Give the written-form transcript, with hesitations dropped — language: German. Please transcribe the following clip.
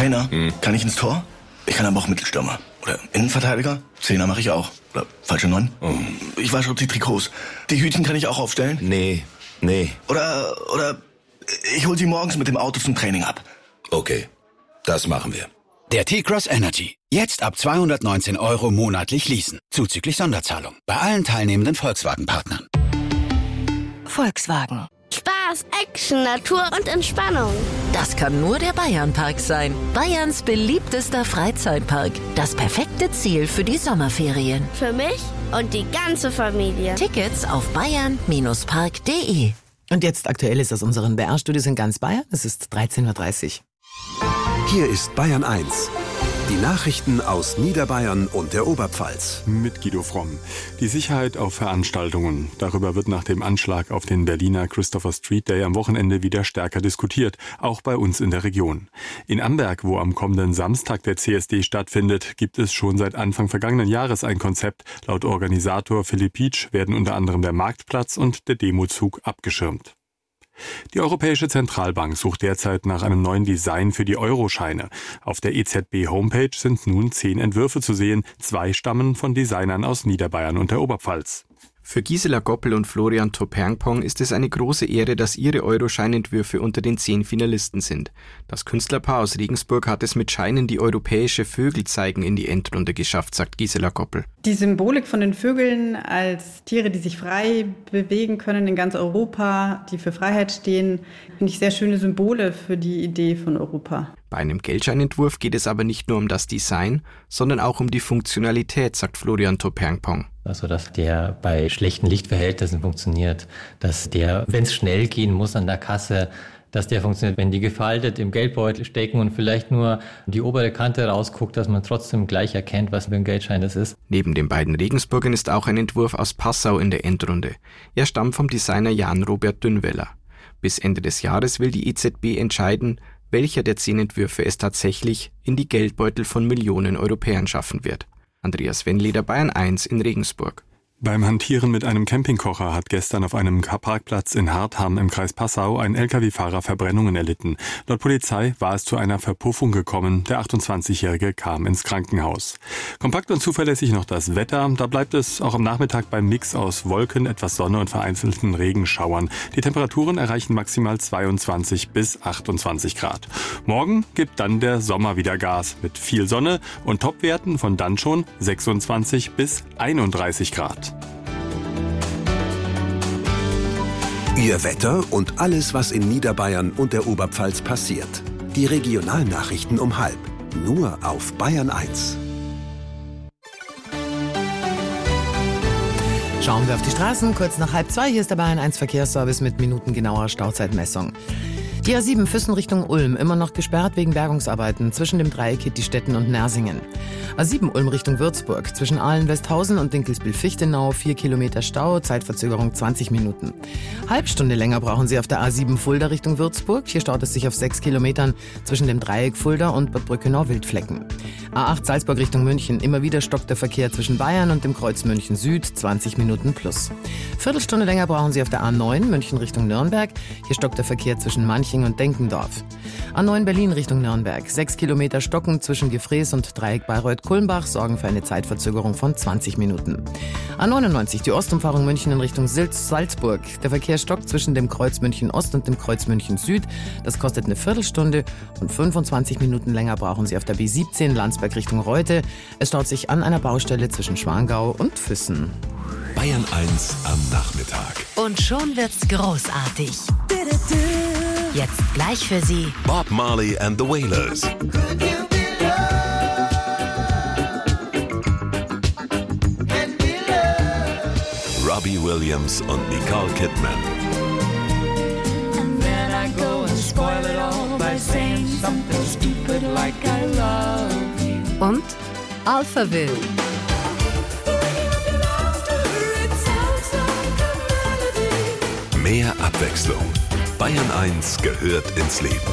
Trainer, kann ich ins Tor? Ich kann aber auch Mittelstürmer. Oder Innenverteidiger? Zehner mache ich auch. Oder falsche 9? Ich wasche auch die Trikots. Die Hütchen kann ich auch aufstellen? Nee. Oder ich hol sie morgens mit dem Auto zum Training ab. Okay, das machen wir. Der T-Cross Energy. Jetzt ab 219 € monatlich leasen. Zuzüglich Sonderzahlung. Bei allen teilnehmenden Volkswagen-Partnern. Volkswagen. Spaß, Action, Natur und Entspannung. Das kann nur der Bayernpark sein. Bayerns beliebtester Freizeitpark. Das perfekte Ziel für die Sommerferien. Für mich und die ganze Familie. Tickets auf bayern-park.de. Und jetzt Aktuelles aus unseren BR-Studios in ganz Bayern. Es ist 13:30 Uhr. Hier ist Bayern 1. Die Nachrichten aus Niederbayern und der Oberpfalz. Mit Guido Fromm. Die Sicherheit auf Veranstaltungen. Darüber wird nach dem Anschlag auf den Berliner Christopher Street Day am Wochenende wieder stärker diskutiert, auch bei uns in der Region. In Amberg, wo am kommenden Samstag der CSD stattfindet, gibt es schon seit Anfang vergangenen Jahres ein Konzept. Laut Organisator Philipp Pietsch werden unter anderem der Marktplatz und der Demozug abgeschirmt. Die Europäische Zentralbank sucht derzeit nach einem neuen Design für die Euroscheine. Auf der EZB-Homepage sind nun 10 Entwürfe zu sehen. 2 stammen von Designern aus Niederbayern und der Oberpfalz. Für Gisela Goppel und Florian Topernpong ist es eine große Ehre, dass ihre Euroscheinentwürfe unter den 10 Finalisten sind. Das Künstlerpaar aus Regensburg hat es mit Scheinen, die europäische Vögel zeigen, in die Endrunde geschafft, sagt Gisela Goppel. Die Symbolik von den Vögeln als Tiere, die sich frei bewegen können in ganz Europa, die für Freiheit stehen, finde ich sehr schöne Symbole für die Idee von Europa. Bei einem Geldscheinentwurf geht es aber nicht nur um das Design, sondern auch um die Funktionalität, sagt Florian Topernpong. Also, dass der bei schlechten Lichtverhältnissen funktioniert, dass der, wenn es schnell gehen muss an der Kasse, dass der funktioniert, wenn die gefaltet im Geldbeutel stecken und vielleicht nur die obere Kante rausguckt, dass man trotzdem gleich erkennt, was für ein Geldschein das ist. Neben den beiden Regensburgern ist auch ein Entwurf aus Passau in der Endrunde. Er stammt vom Designer Jan-Robert Dünnweller. Bis Ende des Jahres will die EZB entscheiden, welcher der 10 Entwürfe es tatsächlich in die Geldbeutel von Millionen Europäern schaffen wird. Andreas Wennleder, Bayern 1 in Regensburg. Beim Hantieren mit einem Campingkocher hat gestern auf einem Parkplatz in Hartham im Kreis Passau ein Lkw-Fahrer Verbrennungen erlitten. Laut Polizei war es zu einer Verpuffung gekommen. Der 28-Jährige kam ins Krankenhaus. Kompakt und zuverlässig noch das Wetter. Da bleibt es auch am Nachmittag beim Mix aus Wolken, etwas Sonne und vereinzelten Regenschauern. Die Temperaturen erreichen maximal 22 bis 28 Grad. Morgen gibt dann der Sommer wieder Gas mit viel Sonne und Topwerten von dann schon 26 bis 31 Grad. Ihr Wetter und alles, was in Niederbayern und der Oberpfalz passiert. Die Regionalnachrichten um 12:30. Nur auf Bayern 1. Schauen wir auf die Straßen. Kurz nach 1:30 hier ist der Bayern 1 Verkehrsservice mit minutengenauer Stauzeitmessung. Die A7 Füssen Richtung Ulm, immer noch gesperrt wegen Bergungsarbeiten zwischen dem Dreieck Hittstetten und Nersingen. A7 Ulm Richtung Würzburg, zwischen Ahlen-Westhausen und Dinkelsbühl-Fichtenau, 4 Kilometer Stau, Zeitverzögerung 20 Minuten. Halbstunde länger brauchen Sie auf der A7 Fulda Richtung Würzburg. Hier staut es sich auf 6 Kilometern zwischen dem Dreieck Fulda und Bad Brückenau-Wildflecken. A8 Salzburg Richtung München, immer wieder stockt der Verkehr zwischen Bayern und dem Kreuz München Süd, 20 Minuten plus. Viertelstunde länger brauchen Sie auf der A9 München Richtung Nürnberg. Hier stockt der Verkehr zwischen Manching und Denkendorf. A9 Berlin Richtung Nürnberg. 6 Kilometer Stocken zwischen Gefrees und Dreieck Bayreuth-Kulmbach sorgen für eine Zeitverzögerung von 20 Minuten. A99 die Ostumfahrung München in Richtung Salzburg. Der Verkehr stockt zwischen dem Kreuz München Ost und dem Kreuz München Süd. Das kostet eine Viertelstunde und 25 Minuten länger brauchen Sie auf der B17 Landsberg Richtung Reute. Es staut sich an einer Baustelle zwischen Schwangau und Füssen. Bayern 1 am Nachmittag. Und schon wird's großartig. Jetzt gleich für Sie Bob Marley and the Wailers. Robbie Williams und Nicole Kidman. And then I go and spoil it all by saying something stupid like I love you. und Alphaville. Mehr Abwechslung. Bayern 1 gehört ins Leben.